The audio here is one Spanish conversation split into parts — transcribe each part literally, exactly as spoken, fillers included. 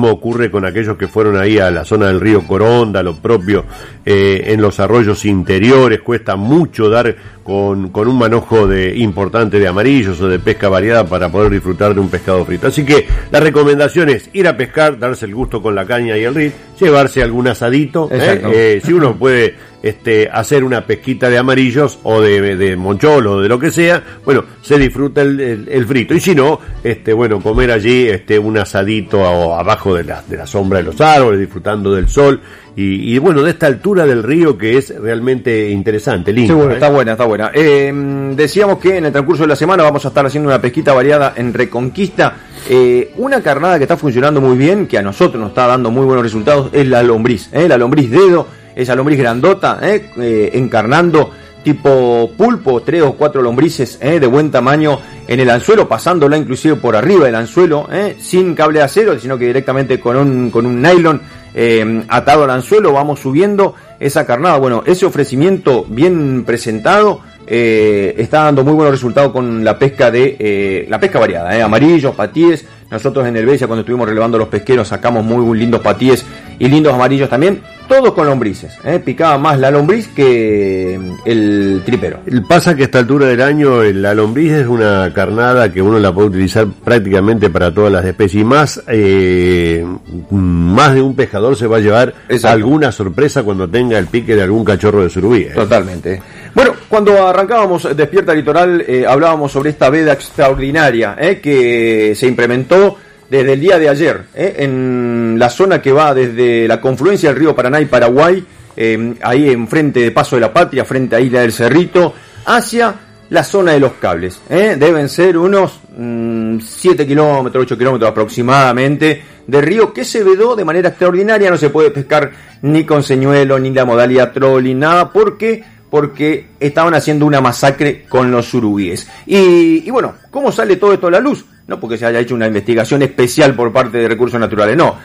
mismo ocurre con aquellos que fueron ahí a la zona del río Coronda, lo propio eh, en los arroyos interiores, cuesta mucho dar con, con un manojo de importante de amarillos o de pesca variada para poder disfrutar de un pescado frito. Así que la recomendación es ir a pescar, darse el gusto con la caña y el reel, llevarse algún asadito, ¿eh? Eh, si uno puede este, hacer una pesquita de amarillos o de, de monchol o de lo que sea, bueno, se disfruta el, el, el frito, y si no, este, bueno, comer allí este, un asadito a, abajo de la, de la sombra de los árboles, disfrutando del sol, y, y bueno, de esta altura del río que es realmente interesante, lindo. Sí, bueno, ¿eh? está buena, está buena. Eh, decíamos que en el transcurso de la semana vamos a estar haciendo una pesquita variada en Reconquista. Eh, una carnada que está funcionando muy bien, que a nosotros nos está dando muy buenos resultados, es la lombriz, ¿eh? La lombriz dedo, esa lombriz grandota, ¿eh? Eh, encarnando tipo pulpo, tres o cuatro lombrices ¿eh? de buen tamaño en el anzuelo, pasándola inclusive por arriba del anzuelo, ¿eh? sin cable de acero, sino que directamente con un, con un nylon eh, atado al anzuelo, vamos subiendo esa carnada. Bueno, ese ofrecimiento bien presentado eh, está dando muy buenos resultados con la pesca de eh, la pesca variada, ¿eh? Amarillos, patíes. Nosotros en el Bella, cuando estuvimos relevando los pesqueros, sacamos muy lindos patíes y lindos amarillos también, todos con lombrices, ¿eh? Picaba más la lombriz que el tripero. Pasa que a esta altura del año la lombriz es una carnada que uno la puede utilizar prácticamente para todas las especies, y más eh, más de un pescador se va a llevar Exacto. alguna sorpresa cuando tenga el pique de algún cachorro de surubí, ¿eh? Totalmente. Bueno, cuando arrancábamos Despierta Litoral eh, hablábamos sobre esta veda extraordinaria eh, que se implementó desde el día de ayer, eh, en la zona que va desde la confluencia del río Paraná y Paraguay, eh, ahí enfrente de Paso de la Patria, frente a Isla del Cerrito, hacia la zona de los cables. Eh. Deben ser unos mmm, siete kilómetros, ocho kilómetros aproximadamente de río que se vedó de manera extraordinaria. No se puede pescar ni con señuelo, ni la modalidad trolling, nada, porque... porque estaban haciendo una masacre con los surubíes. Y, y bueno, ¿cómo sale todo esto a la luz? No porque se haya hecho una investigación especial por parte de Recursos Naturales, no,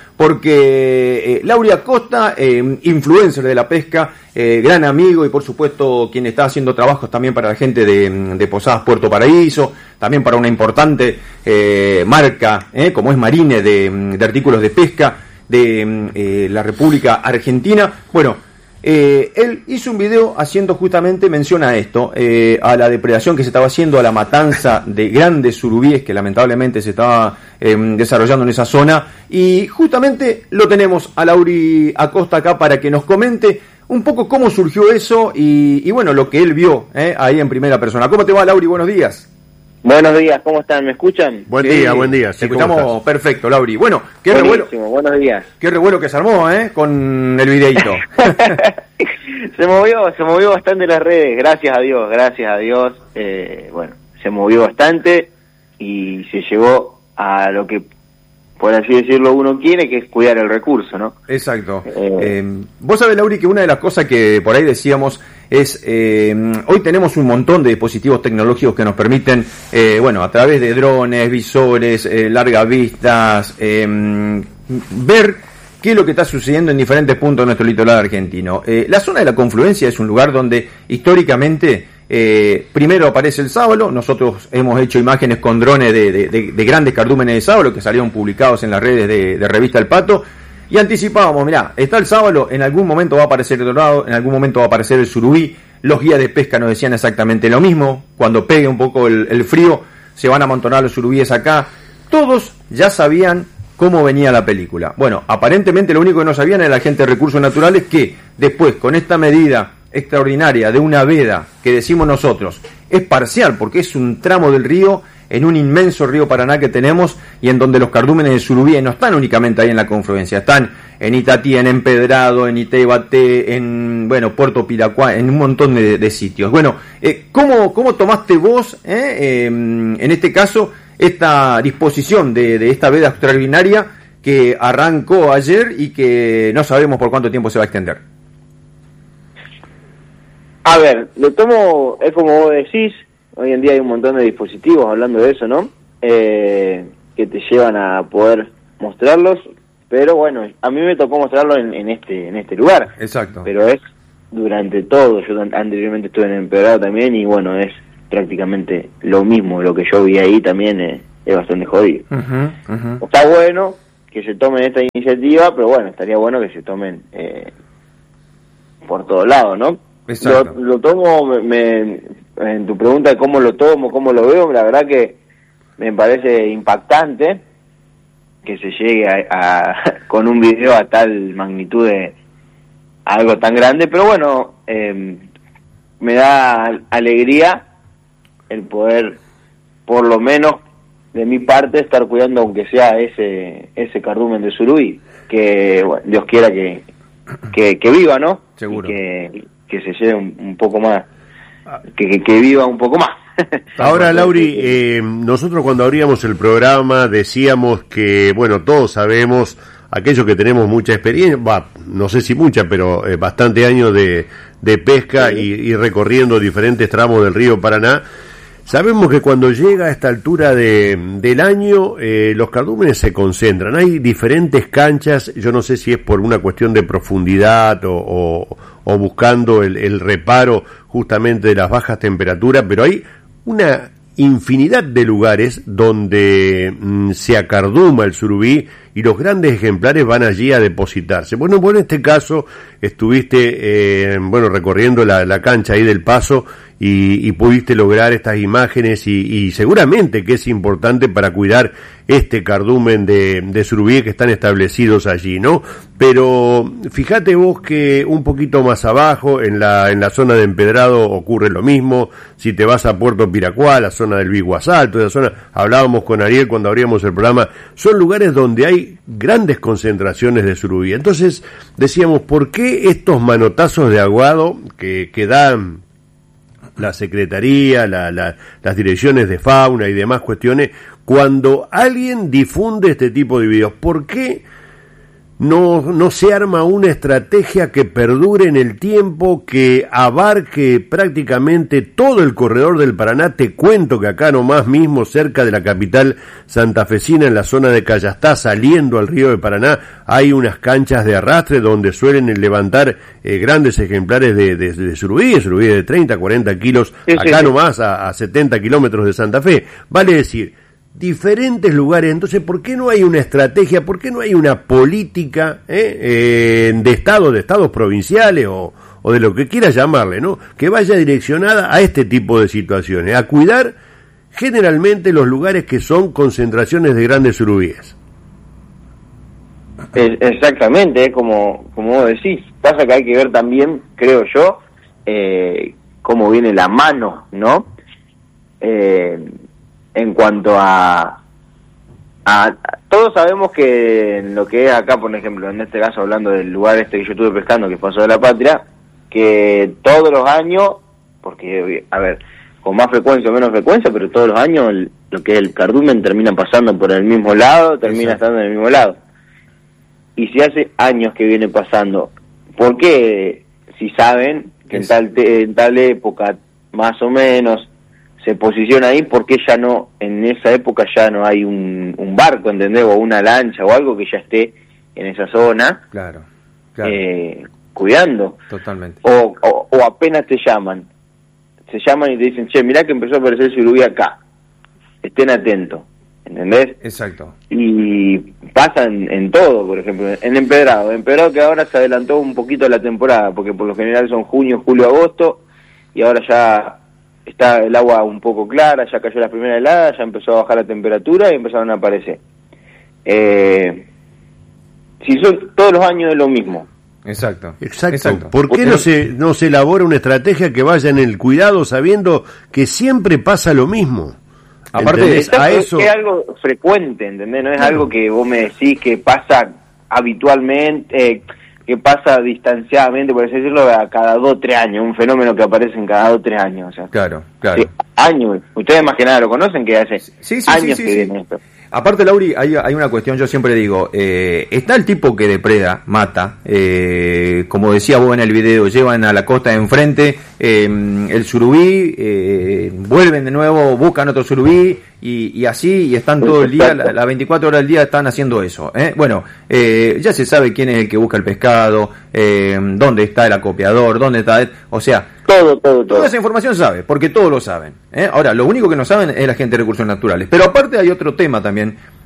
porque eh, Lauri Acosta, eh, influencer de la pesca, eh, gran amigo y por supuesto quien está haciendo trabajos también para la gente de, de Posadas Puerto Paraíso, también para una importante eh, marca, eh, como es Marine, de, de artículos de pesca de eh, la República Argentina. Bueno, Eh, él hizo un video haciendo justamente mención a esto, eh, a la depredación que se estaba haciendo, a la matanza de grandes surubíes que lamentablemente se estaba eh, desarrollando en esa zona, y justamente lo tenemos a Lauri Acosta acá para que nos comente un poco cómo surgió eso y, y bueno, lo que él vio eh, ahí en primera persona. ¿Cómo te va, Lauri? Buenos días. Buenos días, ¿cómo están? ¿Me escuchan? Buen sí, día, buen día. Sí, te escuchamos perfecto, Lauri. Bueno, qué revuelo, buenos días. Qué revuelo que se armó, ¿eh? Con el videíto. se movió, se movió bastante las redes, gracias a Dios, gracias a Dios. Eh, bueno, se movió bastante y se llegó a lo que, por así decirlo, uno quiere, que es cuidar el recurso, ¿no? Exacto. Eh, eh, vos sabés, Lauri, que una de las cosas que por ahí decíamos es, eh, hoy tenemos un montón de dispositivos tecnológicos que nos permiten, eh, bueno, a través de drones, visores, eh, largas vistas, eh, ver qué es lo que está sucediendo en diferentes puntos de nuestro litoral argentino. Eh, la zona de la confluencia es un lugar donde históricamente eh, primero aparece el sábalo. Nosotros hemos hecho imágenes con drones de, de, de, de grandes cardúmenes de sábalo que salieron publicados en las redes de, de Revista El Pato. Y anticipábamos, mirá, está el sábalo, en algún momento va a aparecer el dorado, en algún momento va a aparecer el surubí. Los guías de pesca nos decían exactamente lo mismo. Cuando pegue un poco el, el frío, se van a amontonar los surubíes acá. Todos ya sabían cómo venía la película. Bueno, aparentemente lo único que no sabían era la gente de Recursos Naturales, que después, con esta medida extraordinaria de una veda, que decimos nosotros, es parcial, porque es un tramo del río, en un inmenso río Paraná que tenemos, y en donde los cardúmenes de surubí no están únicamente ahí en la confluencia, están en Itatí, en Empedrado, en Itebaté, en, bueno, Puerto Piracuá, en un montón de, de sitios. Bueno, eh, ¿cómo, ¿cómo tomaste vos, eh, eh, en este caso, esta disposición de, de esta veda extraordinaria que arrancó ayer y que no sabemos por cuánto tiempo se va a extender? A ver, lo tomo, es como vos decís, hoy en día hay un montón de dispositivos hablando de eso, ¿no? Eh, que te llevan a poder mostrarlos, pero bueno, a mí me tocó mostrarlo en, en este en este lugar. Exacto. Pero es durante todo, yo anteriormente estuve en Empedrado también y bueno, es prácticamente lo mismo, lo que yo vi ahí también es, es bastante jodido. Uh-huh, uh-huh. Está bueno, que se tomen esta iniciativa, pero bueno, estaría bueno que se tomen eh, por todos lados, ¿no? Lo, lo tomo, me, me, en tu pregunta de cómo lo tomo, cómo lo veo, la verdad que me parece impactante que se llegue a, a con un video a tal magnitud de algo tan grande, pero bueno, eh, me da alegría el poder, por lo menos de mi parte, estar cuidando aunque sea ese ese cardumen de Surubí, que bueno, Dios quiera que, que, que viva, ¿no? Seguro. Y que, que se lleve un, un poco más, que, que, que viva un poco más. Ahora, Lauri, eh, nosotros cuando abríamos el programa decíamos que, bueno, todos sabemos, aquellos que tenemos mucha experiencia, bah, no sé si mucha, pero eh, bastante años de, de pesca sí. y, y recorriendo diferentes tramos del río Paraná, sabemos que cuando llega a esta altura de, del año, eh, los cardúmenes se concentran. Hay diferentes canchas, yo no sé si es por una cuestión de profundidad o, o, o buscando el, el reparo justamente de las bajas temperaturas, pero hay una infinidad de lugares donde mm, se acarduma el surubí y los grandes ejemplares van allí a depositarse. Bueno, bueno, en este caso estuviste, eh, bueno, recorriendo la, la cancha ahí del Paso y, y pudiste lograr estas imágenes y, y seguramente que es importante para cuidar este cardumen de, de surubí que están establecidos allí, ¿no? Pero fíjate vos que un poquito más abajo, en la, en la zona de Empedrado ocurre lo mismo. Si te vas a Puerto Piracuá, la zona del Biguazal, toda esa zona, hablábamos con Ariel cuando abríamos el programa, son lugares donde hay grandes concentraciones de surubí. Entonces decíamos, ¿por qué estos manotazos de aguado que, que dan la Secretaría, la, la, las direcciones de fauna y demás cuestiones, cuando alguien difunde este tipo de videos? ¿Por qué no, no se arma una estrategia que perdure en el tiempo, que abarque prácticamente todo el corredor del Paraná? Te cuento que acá nomás mismo, cerca de la capital santafesina, en la zona de Callastá, saliendo al río de Paraná, hay unas canchas de arrastre donde suelen levantar eh, grandes ejemplares de, de, de surubí, surubí de treinta, cuarenta kilos, sí, acá sí, nomás a, a setenta kilómetros de Santa Fe. Vale decir, diferentes lugares. Entonces, ¿por qué no hay una estrategia? ¿Por qué no hay una política eh, eh, de estados, de estados provinciales o, o de lo que quiera llamarle, ¿no? Que vaya direccionada a este tipo de situaciones, a cuidar generalmente los lugares que son concentraciones de grandes surubíes. Exactamente, eh, como, como vos decís. Pasa que hay que ver también, creo yo, eh, cómo viene la mano, ¿no? Eh, en cuanto a, a, a todos sabemos que en lo que es acá, por ejemplo, en este caso hablando del lugar este que yo estuve pescando, que es Paso de la Patria, que todos los años, porque a ver, con más frecuencia o menos frecuencia, pero todos los años el, lo que es el cardumen termina pasando por el mismo lado, termina Exacto. estando en el mismo lado. Y si hace años que viene pasando, ¿por qué si saben que en tal, te, en tal época más o menos se posiciona ahí, porque ya no, en esa época ya no hay un, un barco, ¿entendés? O una lancha o algo que ya esté en esa zona, claro, claro. Eh, cuidando. Totalmente. O, o, o apenas te llaman, se llaman y te dicen, che, mirá que empezó a aparecer surubí acá, estén atentos, ¿entendés? Exacto. Y pasa en, en todo, por ejemplo, en Empedrado, Empedrado que ahora se adelantó un poquito la temporada, porque por lo general son junio, julio, agosto, y ahora ya está el agua un poco clara, ya cayó la primera helada, ya empezó a bajar la temperatura y empezaron a aparecer. Eh, si son todos los años es lo mismo. Exacto. Exacto. Exacto. ¿Por qué no se, no se elabora una estrategia que vaya en el cuidado sabiendo que siempre pasa lo mismo? Aparte de eso, a eso... es algo frecuente, ¿entendés? No es claro. algo que vos me decís que pasa habitualmente, eh, que pasa distanciadamente, por así decirlo, a cada dos o tres años, un fenómeno que aparece en cada dos o tres años. O sea, claro, claro. Sí, años. Ustedes más que nada lo conocen, que hace sí, sí, años sí, sí, que sí. viene esto. Aparte, Lauri, hay, hay una cuestión, yo siempre digo, eh, está el tipo que depreda, mata, eh, como decía vos en el video, llevan a la costa de enfrente eh, el surubí, eh, vuelven de nuevo, buscan otro surubí, y, y así, y están todo el día, las la veinticuatro horas del día están haciendo eso. ¿eh? Bueno, eh, ya se sabe quién es el que busca el pescado, eh, dónde está el acopiador, dónde está, o sea... Todo, todo, todo. Toda esa información sabe, porque todos lo saben. ¿eh? Ahora, lo único que no saben es la gente de recursos naturales. Pero aparte hay otro tema también,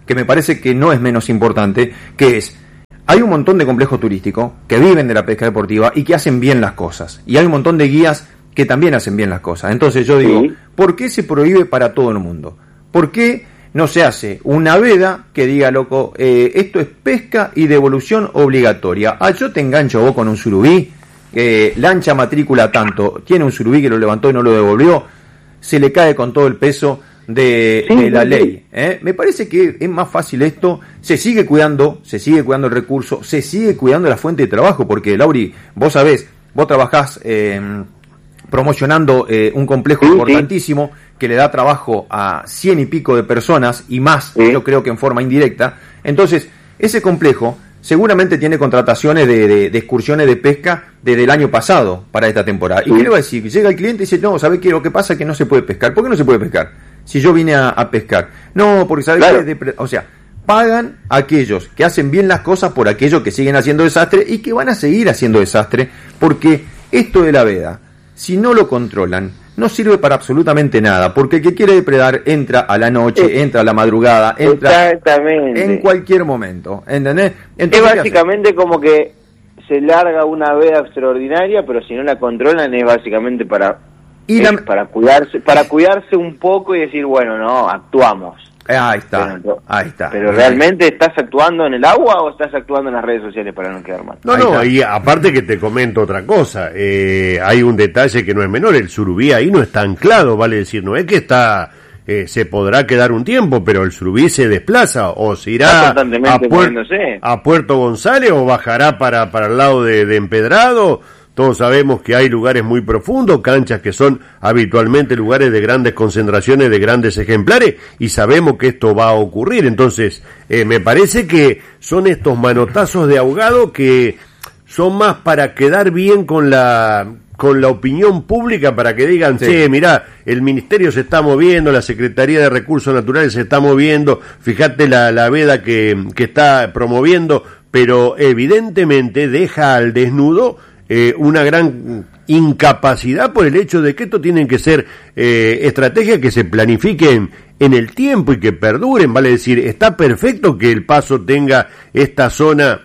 que me parece que no es menos importante, que es, hay un montón de complejos turísticos que viven de la pesca deportiva y que hacen bien las cosas. Y hay un montón de guías que también hacen bien las cosas. Entonces yo digo, sí. ¿por qué se prohíbe para todo el mundo? ¿Por qué no se hace una veda que diga, loco, eh, esto es pesca y devolución obligatoria? Ah, yo te engancho vos con un surubí, eh, lancha matrícula tanto, tiene un surubí que lo levantó y no lo devolvió, se le cae con todo el peso de, sí, de la sí. ley. ¿eh? Me parece que es más fácil esto, se sigue cuidando, se sigue cuidando el recurso, se sigue cuidando la fuente de trabajo, porque, Lauri, vos sabés, vos trabajás eh, promocionando eh, un complejo sí, importantísimo sí. que le da trabajo a cien y pico de personas y más, sí. yo creo que en forma indirecta. Entonces, ese complejo seguramente tiene contrataciones de, de, de excursiones de pesca desde el año pasado para esta temporada. Sí. ¿Y qué le va a decir? Llega el cliente y dice, no, ¿sabe qué? Lo que pasa es que no se puede pescar. ¿Por qué no se puede pescar? Si yo vine a, a pescar. No, porque ¿sabe claro. qué? De, o sea, pagan a aquellos que hacen bien las cosas por aquellos que siguen haciendo desastre y que van a seguir haciendo desastre, porque esto de la veda, si no lo controlan, no sirve para absolutamente nada, porque el que quiere depredar entra a la noche, eh, entra a la madrugada, entra en cualquier momento, ¿entendés? Entonces, es básicamente como que se larga una veda extraordinaria, pero si no la controlan es básicamente para y la... para cuidarse, para cuidarse un poco y decir, bueno, no, actuamos. Ahí está, pero, ahí está. Pero ¿realmente estás actuando en el agua o estás actuando en las redes sociales para no quedar mal? No, ahí no, está. Y aparte que te comento otra cosa, eh, hay un detalle que no es menor, el surubí ahí no está anclado, vale decir, no es que está, eh, se podrá quedar un tiempo, pero el surubí se desplaza o se irá a, Puer- a Puerto González o bajará para, para el lado de, de Empedrado. Todos sabemos que hay lugares muy profundos, canchas que son habitualmente lugares de grandes concentraciones de grandes ejemplares, y sabemos que esto va a ocurrir. Entonces, eh, me parece que son estos manotazos de ahogado que son más para quedar bien con la con la opinión pública, para que digan, sí. che, mirá, el Ministerio se está moviendo, la Secretaría de Recursos Naturales se está moviendo, fíjate la, la veda que, que está promoviendo, pero evidentemente deja al desnudo Eh, una gran incapacidad por el hecho de que esto tienen que ser eh, estrategias que se planifiquen en el tiempo y que perduren, vale decir, está perfecto que el Paso tenga esta zona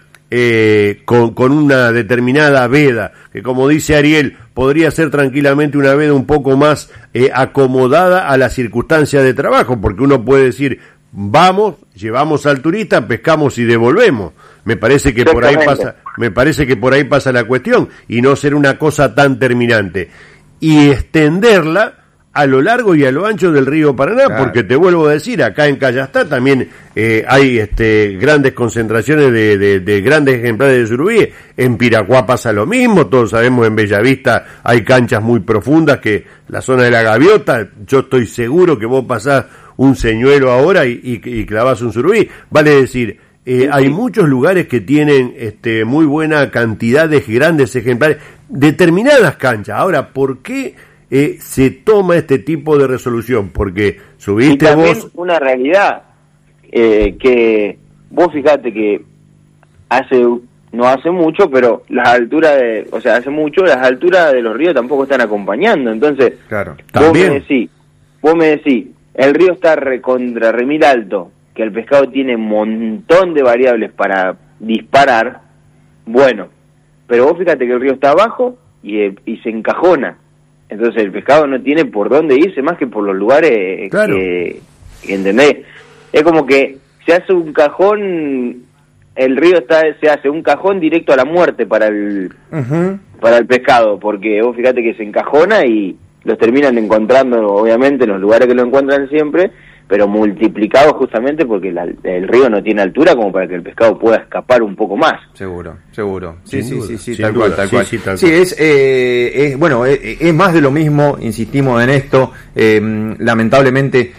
eh, con, con una determinada veda, que como dice Ariel, podría ser tranquilamente una veda un poco más eh, acomodada a las circunstancias de trabajo, porque uno puede decir, vamos, llevamos al turista, pescamos y devolvemos. Me parece que por ahí pasa, me parece que por ahí pasa la cuestión, y no ser una cosa tan terminante y extenderla a lo largo y a lo ancho del río Paraná, claro. porque te vuelvo a decir, acá en Callastá también eh, hay este grandes concentraciones de, de, de grandes ejemplares de surubí. En Piracuá pasa lo mismo, todos sabemos, en Bellavista hay canchas muy profundas, que la zona de la Gaviota, yo estoy seguro que vos pasás un señuelo ahora y, y, y clavás un surubí, vale decir, eh, sí, hay sí. muchos lugares que tienen este muy buena cantidad de grandes ejemplares, determinadas canchas. Ahora, ¿por qué eh, se toma este tipo de resolución? Porque subiste y también vos... una realidad, eh, que vos fijate que hace no hace mucho, pero las alturas de, o sea, hace mucho, las alturas de los ríos tampoco están acompañando, entonces, claro. vos ¿También? me decís, vos me decís, el río está recontra remil alto, que el pescado tiene un montón de variables para disparar, bueno, pero vos fíjate que el río está abajo y, y se encajona, entonces el pescado no tiene por dónde irse más que por los lugares claro. que, que, ¿entendés? Es como que se hace un cajón, el río está se hace un cajón directo a la muerte para el uh-huh. para el pescado, porque vos fíjate que se encajona y los terminan encontrando, obviamente, en los lugares que lo encuentran siempre, pero multiplicados justamente porque la, el río no tiene altura como para que el pescado pueda escapar un poco más. Seguro, seguro. Sí, sí, duda, sí, sí, tal cual, tal cual. Sí, sí, tal sí cual. es, eh, es, bueno, es, es más de lo mismo, insistimos en esto, eh, lamentablemente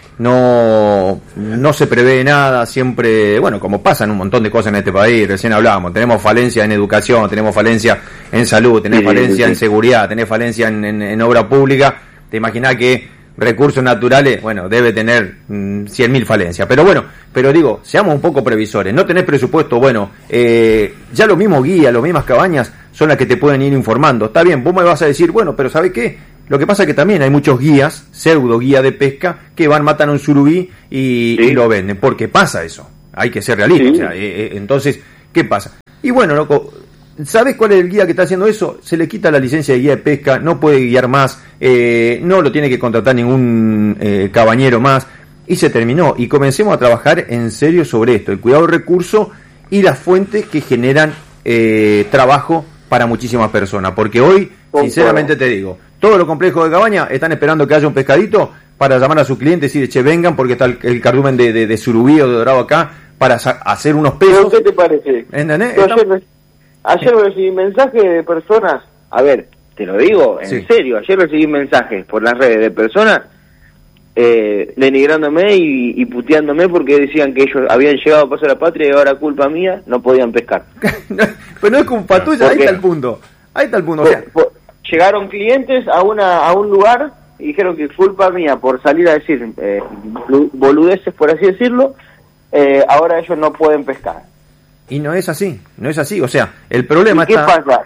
no, no se prevé nada, siempre, bueno, como pasan un montón de cosas en este país, recién hablábamos, tenemos falencia en educación, tenemos falencia en salud, tenemos sí, falencia sí, sí. en seguridad, tenemos falencia en, en, en obra pública, te imaginás que recursos naturales, bueno, debe tener mmm, cien mil falencias, pero bueno, pero digo, seamos un poco previsores, no tenés presupuesto, bueno, eh, ya los mismos guías, las mismas cabañas son las que te pueden ir informando, está bien, vos me vas a decir, bueno, pero ¿sabés qué? Lo que pasa es que también hay muchos guías, pseudo guía de pesca, que van, matan un surubí y, sí. y lo venden, porque pasa eso. hay que ser realista. Sí. O sea, eh, eh, entonces, ¿qué pasa? Y bueno, loco, ¿sabes cuál es el guía que está haciendo eso? Se le quita la licencia de guía de pesca, no puede guiar más, eh, no lo tiene que contratar ningún eh, cabañero más, y se terminó. Y comencemos a trabajar en serio sobre esto, el cuidado del recurso y las fuentes que generan eh, trabajo para muchísimas personas. Porque hoy, sinceramente te digo, todos los complejos de cabaña están esperando que haya un pescadito para llamar a sus clientes y decir, che, vengan porque está el, el cardumen de, de, de surubí o de dorado acá para sa- hacer unos pesos. ¿Qué te parece? ¿Entendés? Yo Estamos... ayer, ayer recibí mensajes de personas, a ver, te lo digo en Sí. serio, ayer recibí mensajes por las redes de personas eh, denigrándome y, y puteándome porque decían que ellos habían llegado a Paso de la Patria y ahora culpa mía no podían pescar. Pero no es culpa tuya, ahí está el punto. Ahí está el punto. O sea, Por- por- llegaron clientes a una a un lugar y dijeron que culpa mía por salir a decir eh, bolu- boludeces, por así decirlo, eh, ahora ellos no pueden pescar. y no es así, no es así. O sea, el problema ¿Y qué está... pasa?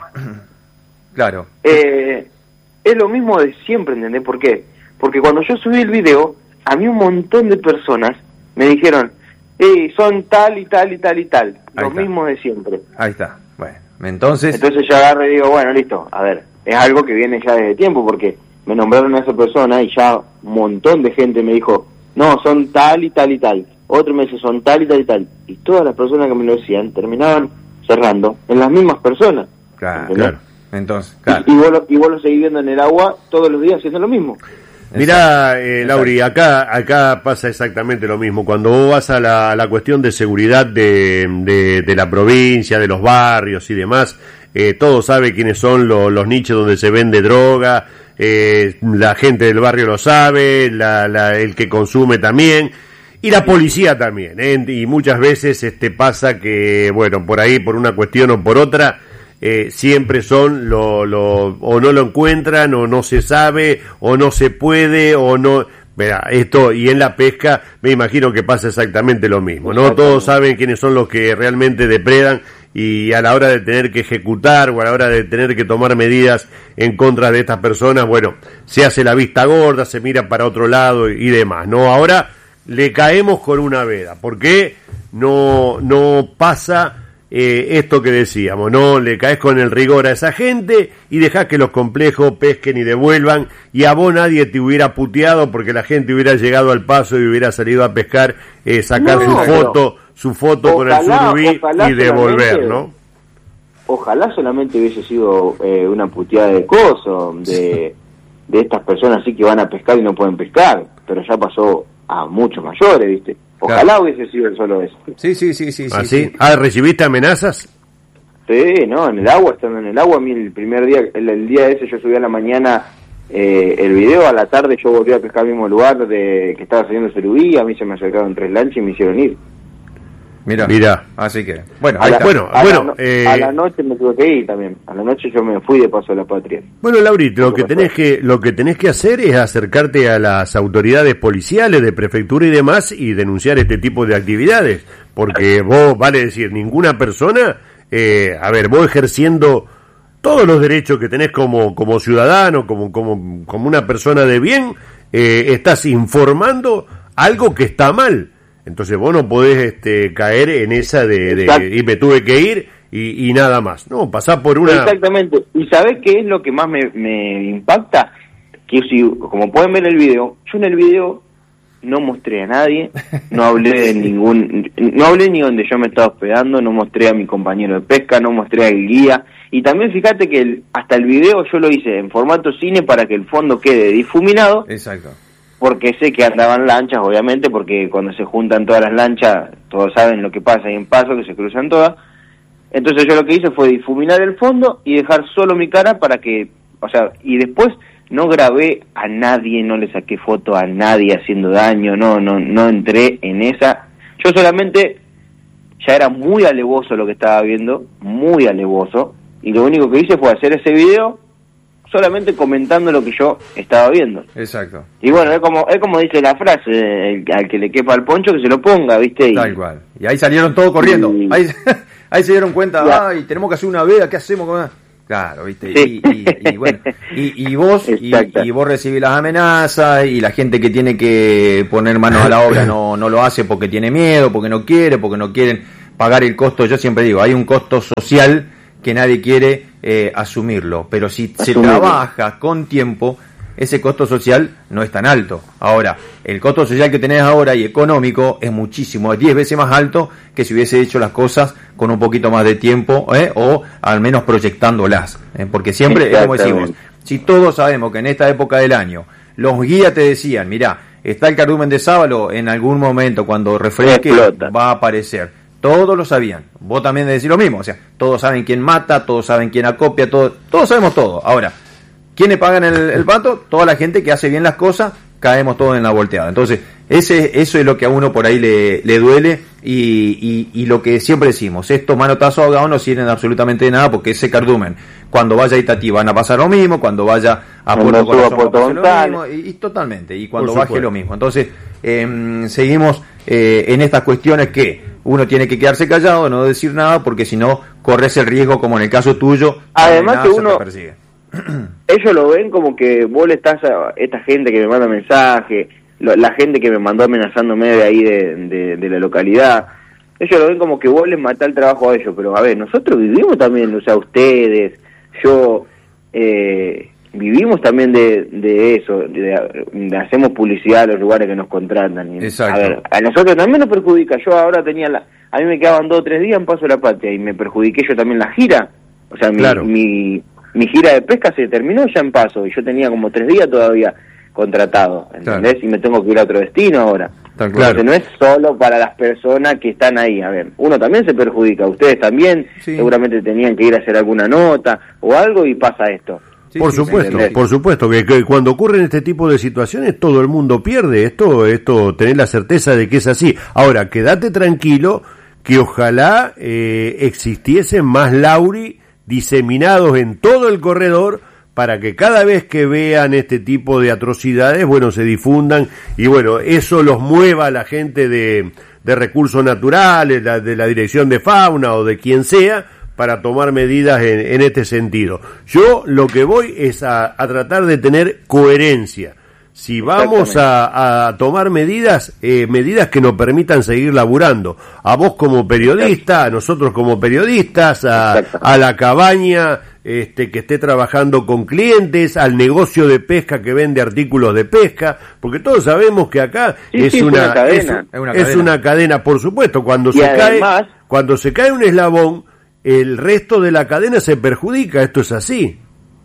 Claro. Eh, es lo mismo de siempre, ¿entendés? ¿Por qué? Porque cuando yo subí el video, a mí un montón de personas me dijeron, eh, son tal y tal y tal y tal, Ahí lo está. mismo de siempre. Ahí está. Bueno, entonces... Entonces yo agarro y digo, bueno, listo, a ver, es algo que viene ya desde tiempo, porque me nombraron a esa persona y ya un montón de gente me dijo, no, son tal y tal y tal. Otro me dice, son tal y tal y tal. Y todas las personas que me lo decían terminaban cerrando en las mismas personas. Claro, ¿entendés? claro. Entonces, claro. Y, y, vos lo, y vos lo seguís viendo en el agua todos los días haciendo lo mismo. Mirá, eh, Lauri, acá acá pasa exactamente lo mismo. Cuando vos vas a la, a la cuestión de seguridad de, de, de la provincia, de los barrios y demás, eh, todos saben quiénes son los, los nichos donde se vende droga, eh, la gente del barrio lo sabe, la, la, el que consume también, y la policía también, ¿eh? Y muchas veces este pasa que, bueno, por ahí, por una cuestión o por otra, Eh, siempre son lo, lo o no lo encuentran o no se sabe o no se puede o no, verá, esto, y en la pesca me imagino que pasa exactamente lo mismo, ¿no? Todos saben quiénes son los que realmente depredan y a la hora de tener que ejecutar o a la hora de tener que tomar medidas en contra de estas personas, bueno, se hace la vista gorda, se mira para otro lado y, y demás, ¿no? Ahora le caemos con una veda, ¿por qué no, no pasa Eh, esto que decíamos, no le caes con el rigor a esa gente y dejás que los complejos pesquen y devuelvan y a vos nadie te hubiera puteado porque la gente hubiera llegado al paso y hubiera salido a pescar, eh, sacar No, su foto, su foto con el ojalá, surubí ojalá y devolver, solamente- ¿no? Ojalá solamente hubiese sido eh, una puteada de coso, de, de estas personas así que van a pescar y no pueden pescar, pero ya pasó a muchos mayores, ¿viste? Ojalá Claro. hubiese sido solo eso. Sí, sí, sí, sí. sí, ¿Así? sí. Ah, ¿recibiste amenazas? Sí, no, en el agua, estando en el agua, a mí el primer día, el, el día ese yo subí a la mañana eh, el video, a la tarde yo volví a pescar al mismo lugar de que estaba saliendo el surubí, a mí se me acercaron tres lanchas y me hicieron ir. Mira. Mirá. Así que, bueno, A ahí la, está. bueno, a, bueno, la, no- eh, a la noche me tuve que ir también, a la noche yo me fui de Paso de la Patria. Bueno, Laurita, lo que tenés que lo que tenés que hacer es acercarte a las autoridades policiales de prefectura y demás y denunciar este tipo de actividades, porque vos, vale decir, ninguna persona, eh, a ver, vos ejerciendo todos los derechos que tenés como como ciudadano, como como como una persona de bien, eh, estás informando algo que está mal. Entonces vos no podés este, caer en esa de, de y me tuve que ir y, y nada más. No, pasá por una... Exactamente. ¿Y sabés qué es lo que más me, me impacta? Que si, como pueden ver el video, yo en el video no mostré a nadie, no hablé de ningún, no hablé ni donde yo me estaba hospedando, no mostré a mi compañero de pesca, no mostré al guía, y también fíjate que el, hasta el video yo lo hice en formato cine para que el fondo quede difuminado, Exacto. porque sé que andaban lanchas, obviamente, porque cuando se juntan todas las lanchas, todos saben lo que pasa ahí en Paso, que se cruzan todas. Entonces yo lo que hice fue difuminar el fondo y dejar solo mi cara para que, o sea, y después no grabé a nadie, no le saqué foto a nadie haciendo daño, no, no, no entré en esa. Yo solamente, ya era muy alevoso lo que estaba viendo, muy alevoso, y lo único que hice fue hacer ese video solamente comentando lo que yo estaba viendo. Exacto. Y bueno, es como es como dice la frase, el, al que le quepa el poncho que se lo ponga, ¿viste? Y, Tal cual. Y ahí salieron todos corriendo. Y- Ahí, ahí se dieron cuenta, Ya. ay, tenemos que hacer una veda, ¿qué hacemos con...? Claro, viste, sí. y, y, y bueno, y, y vos y, y vos recibís las amenazas y la gente que tiene que poner manos a la obra no, no lo hace porque tiene miedo, porque no quiere, porque no quieren pagar el costo. Yo siempre digo, hay un costo social que nadie quiere eh, asumirlo, pero si Asumirlo. se trabaja con tiempo, ese costo social no es tan alto. Ahora, el costo social que tenés ahora y económico es muchísimo, es diez veces más alto que si hubiese hecho las cosas con un poquito más de tiempo, ¿eh? o al menos proyectándolas. ¿eh? Porque siempre, es como decimos, si todos sabemos que en esta época del año los guías te decían, mirá, está el cardumen de sábalo, en algún momento cuando refresque va a aparecer. Todos lo sabían. Vos también decís lo mismo. O sea, todos saben quién mata, todos saben quién acopia, todo, todos sabemos todo. Ahora, ¿quiénes pagan el, el pato? Toda la gente que hace bien las cosas, caemos todos en la volteada. Entonces, ese eso es lo que a uno por ahí le, le duele y, y, y lo que siempre decimos, estos manotazos ahogados no sirven absolutamente de nada porque ese cardumen, cuando vaya a Itatí van a pasar lo mismo, cuando vaya a Puerto Corazón va a pasar lo mismo, y, y totalmente, y cuando baje lo mismo. Entonces, eh, seguimos eh, en estas cuestiones que uno tiene que quedarse callado, no decir nada, porque si no, corres el riesgo, como en el caso tuyo, además que uno ellos lo ven como que vos le estás a esta gente que me manda mensajes, la gente que me mandó amenazándome de ahí de, de, de la localidad, ellos lo ven como que vos les matás el trabajo a ellos, pero a ver, nosotros vivimos también, o sea, ustedes, yo, eh, vivimos también de, de eso, de, de hacemos publicidad a los lugares que nos contratan. Y, Exacto. A ver, a nosotros también nos perjudica, yo ahora tenía la, a mí me quedaban dos o tres días en Paso de la Patria y me perjudiqué yo también la gira, o sea, mi, claro. mi mi gira de pesca se terminó ya en Paso y yo tenía como tres días todavía contratado, ¿entendés? Claro. Y me tengo que ir a otro destino ahora. Tan claro. Entonces no es solo para las personas que están ahí, a ver, uno también se perjudica, ustedes también sí. seguramente tenían que ir a hacer alguna nota o algo y pasa esto. Sí, por sí, supuesto, sí, por supuesto que, que cuando ocurren este tipo de situaciones todo el mundo pierde, esto, esto, tener la certeza de que es así. Ahora, quédate tranquilo que ojalá eh, existiesen más Lauri diseminados en todo el corredor para que cada vez que vean este tipo de atrocidades, bueno, se difundan y bueno, eso los mueva a la gente de, de recursos naturales, la, de la dirección de fauna o de quien sea, para tomar medidas en, en este sentido. Yo lo que voy es a, a tratar de tener coherencia. Si vamos a, a tomar medidas, eh, medidas que nos permitan seguir laburando, a vos como periodista, a nosotros como periodistas, a, a la cabaña este, que esté trabajando con clientes, al negocio de pesca que vende artículos de pesca, porque todos sabemos que acá sí, es, sí, una, una cadena. Es, una cadena. es una cadena, por supuesto, cuando y se además, cae, cuando se cae un eslabón, el resto de la cadena se perjudica, esto es así.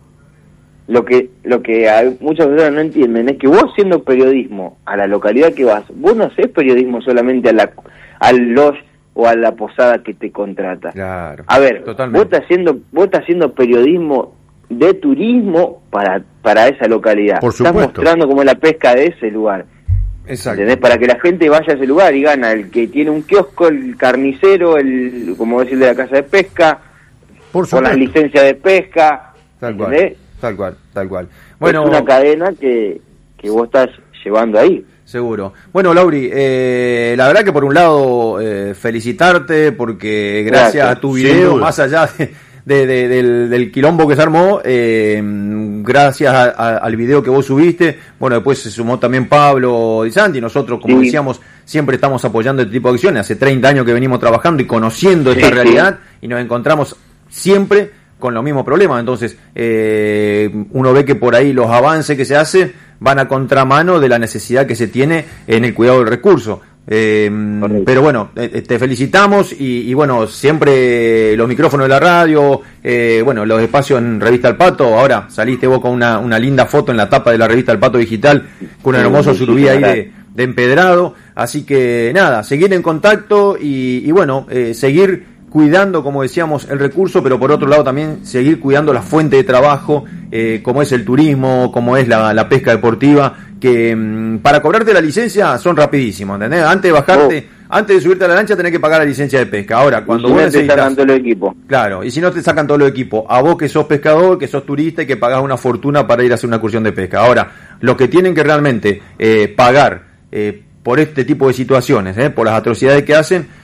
Lo que lo que hay, muchas personas no entienden es que vos haciendo periodismo a la localidad que vas, vos no hacés periodismo solamente a la al lodge o a la posada que te contrata. Claro, a ver, totalmente. vos estás haciendo vos estás haciendo periodismo de turismo para para esa localidad. Por supuesto. Estás mostrando cómo es la pesca de ese lugar. Exacto. ¿Entendés? Para que la gente vaya a ese lugar y gana el que tiene un kiosco, el carnicero, el como decir de la casa de pesca, Por con las licencias de pesca. Tal ¿entendés? cual. Tal cual, tal cual. Bueno, es una cadena que, que vos estás llevando ahí. Seguro. Bueno, Lauri, eh, la verdad que por un lado eh, felicitarte porque gracias, gracias a tu video, más allá de, de, de, del, del quilombo que se armó, eh, gracias a, a, al video que vos subiste, bueno, después se sumó también Pablo Di Santi, nosotros, como sí. decíamos, siempre estamos apoyando este tipo de acciones, hace treinta años que venimos trabajando y conociendo esta sí, realidad sí. y nos encontramos siempre con los mismos problemas, entonces eh, uno ve que por ahí los avances que se hacen van a contramano de la necesidad que se tiene en el cuidado del recurso. Eh, pero bueno, eh, te felicitamos y, y bueno, siempre los micrófonos de la radio, eh, bueno, los espacios en Revista El Pato, ahora saliste vos con una, una linda foto en la tapa de la Revista El Pato Digital, con un hermoso surubí ahí de, de empedrado, así que nada, seguir en contacto y, y bueno, eh, seguir cuidando, como decíamos, el recurso, pero por otro lado también seguir cuidando la fuente de trabajo, eh, como es el turismo, como es la, la pesca deportiva, que mmm, para cobrarte la licencia son rapidísimos, ¿entendés? Antes de bajarte, oh. antes de subirte a la lancha tenés que pagar la licencia de pesca. Ahora, cuando y vos no necesitas... te sacan todo el equipo. Claro, y si no te sacan todo el equipo, a vos que sos pescador, que sos turista y que pagás una fortuna para ir a hacer una excursión de pesca. Ahora, los que tienen que realmente eh, pagar eh, por este tipo de situaciones, eh, por las atrocidades que hacen,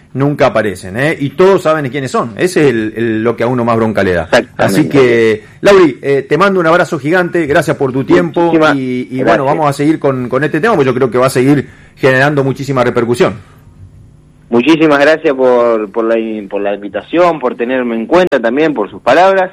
nunca aparecen, ¿eh? Y todos saben quiénes son. Ese es el, el, lo que a uno más bronca le da. Así que, Lauri, eh, te mando un abrazo gigante, gracias por tu tiempo. Muchísimas y, y bueno, vamos a seguir con, con este tema, porque yo creo que va a seguir generando muchísima repercusión. Muchísimas gracias por, por, la, por la invitación, por tenerme en cuenta también, por sus palabras.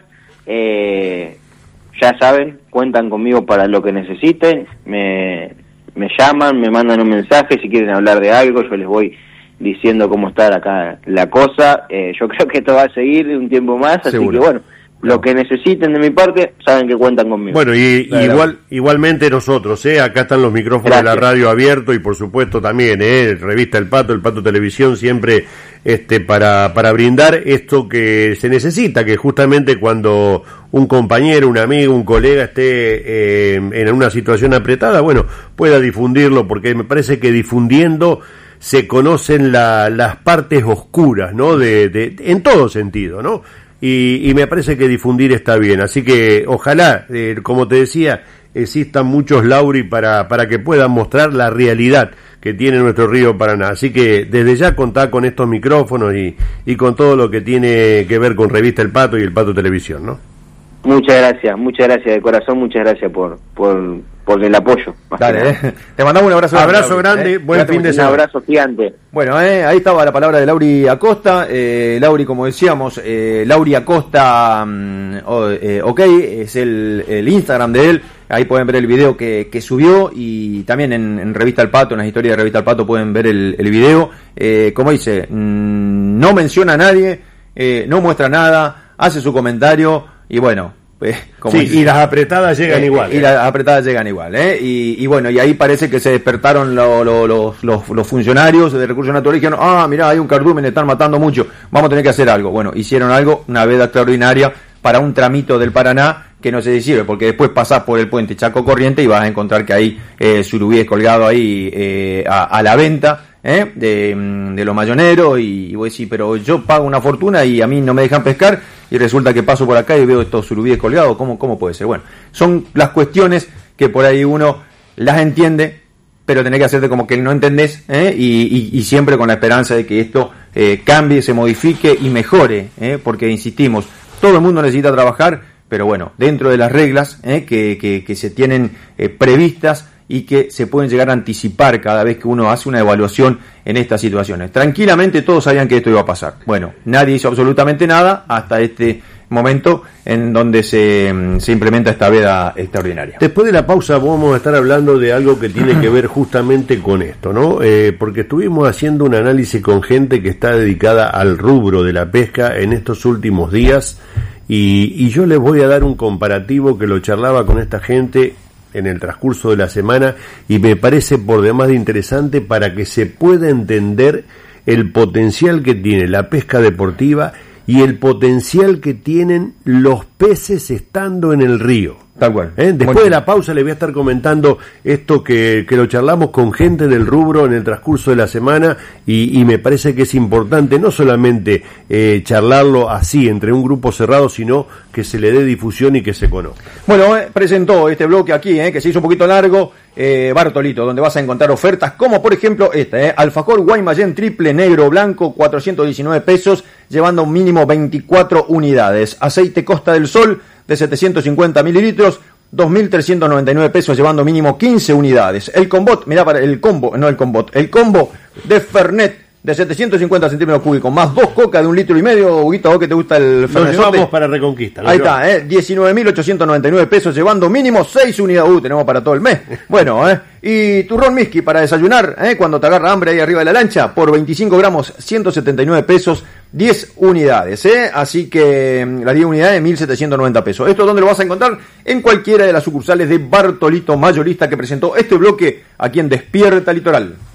Eh, ya saben, cuentan conmigo para lo que necesiten, me, me llaman, me mandan un mensaje, si quieren hablar de algo, yo les voy diciendo cómo está acá la cosa. Eh, yo creo que esto va a seguir un tiempo más, así Seguro. que bueno, lo que necesiten de mi parte, saben que cuentan conmigo. Bueno, y claro. igual igualmente nosotros, ¿eh? Acá están los micrófonos Gracias. de la radio abiertos y por supuesto también, ¿eh? Revista El Pato, El Pato Televisión, siempre este para para brindar esto que se necesita, que justamente cuando un compañero, un amigo, un colega esté eh, en una situación apretada, bueno, pueda difundirlo, porque me parece que difundiendo se conocen la, las partes oscuras, ¿no? De, de, en todo sentido, ¿no? Y, y me parece que difundir está bien, así que ojalá, eh, como te decía, existan muchos Lauri para, para que puedan mostrar la realidad que tiene nuestro río Paraná. Así que desde ya contá con estos micrófonos y, y con todo lo que tiene que ver con Revista El Pato y El Pato Televisión, ¿no? Muchas gracias, muchas gracias de corazón, muchas gracias por por, por el apoyo. Dale, eh. Te mandamos un abrazo. Abrazo grande, grande eh. buen Gracias, fin de semana. Un abrazo gigante. Bueno, eh, ahí estaba la palabra de Lauri Acosta. Eh, Lauri, como decíamos, eh, Lauri Acosta, um, oh, eh, ok, es el, el Instagram de él. Ahí pueden ver el video que, que subió y también en, en Revista El Pato, en las historias de Revista El Pato pueden ver el, el video. Eh, como dice, mmm, no menciona a nadie, eh, no muestra nada, hace su comentario. Y bueno, eh, como sí, dice, y las apretadas llegan eh, igual. Y eh. las apretadas llegan igual, ¿eh? Y, y bueno, y ahí parece que se despertaron lo, lo, lo, los, los funcionarios de Recursos Naturales y dijeron, ah, mirá, hay un cardumen, están matando mucho, vamos a tener que hacer algo. Bueno, hicieron algo, una veda extraordinaria para un tramito del Paraná que no se sirve, porque después pasás por el puente Chaco Corriente y vas a encontrar que hay eh, surubíes colgados ahí eh, a, a la venta. ¿Eh? De, de los mayoneros y, y voy a decir, pero yo pago una fortuna y a mí no me dejan pescar y resulta que paso por acá y veo estos surubíes colgados, ¿cómo, cómo puede ser? Bueno, son las cuestiones que por ahí uno las entiende, pero tenés que hacerte como que no entendés, ¿eh? y, y, y siempre con la esperanza de que esto eh, cambie, se modifique y mejore, ¿eh? Porque insistimos, todo el mundo necesita trabajar, pero bueno, dentro de las reglas ¿eh? que, que, que se tienen eh, previstas y que se pueden llegar a anticipar cada vez que uno hace una evaluación en estas situaciones. Tranquilamente todos sabían que esto iba a pasar. Bueno, nadie hizo absolutamente nada hasta este momento en donde se, se implementa esta veda extraordinaria. Después de la pausa vamos a estar hablando de algo que tiene que ver justamente con esto, ¿no? Eh, porque estuvimos haciendo un análisis con gente que está dedicada al rubro de la pesca en estos últimos días y, y yo les voy a dar un comparativo que lo charlaba con esta gente en el transcurso de la semana y me parece por demás de interesante para que se pueda entender el potencial que tiene la pesca deportiva y el potencial que tienen los peces estando en el río. Tal cual. ¿Eh? Después de la pausa les voy a estar comentando esto que, que lo charlamos con gente del rubro en el transcurso de la semana y, y me parece que es importante no solamente eh, charlarlo así entre un grupo cerrado, sino que se le dé difusión y que se conozca. Bueno, eh, presentó este bloque aquí, eh, que se hizo un poquito largo, eh, Bartolito, donde vas a encontrar ofertas como por ejemplo esta, eh, alfajor Guaymallén triple negro blanco, cuatrocientos diecinueve pesos, llevando un mínimo veinticuatro unidades. Aceite Costa del Sol de setecientos cincuenta mililitros, dos mil trescientos noventa y nueve pesos, llevando mínimo quince unidades. El combot, mirá, para el combo, no el combot, el combo de Fernet de setecientos cincuenta centímetros cúbicos, más dos coca de un litro y medio. Huguito, ¿a vos que te gusta el Fernet? Lo llevamos para Reconquista. Ahí llevamos. Está, ¿eh? diecinueve mil ochocientos noventa y nueve pesos, llevando mínimo seis unidades. Uh, tenemos para todo el mes. Bueno, ¿eh? Y turrón Miski para desayunar, ¿eh? Cuando te agarra hambre ahí arriba de la lancha, por veinticinco gramos, ciento setenta y nueve pesos, diez unidades, ¿eh? Así que las diez unidades, mil setecientos noventa pesos. ¿Esto dónde lo vas a encontrar? En cualquiera de las sucursales de Bartolito Mayorista, que presentó este bloque aquí en Despierta Litoral.